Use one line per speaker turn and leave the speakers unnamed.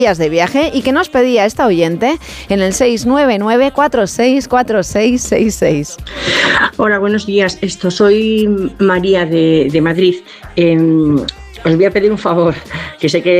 de viaje y que nos pedía esta oyente en el 699-464666.
Hola, buenos días. Soy María de Madrid. Os voy a pedir un favor, que sé que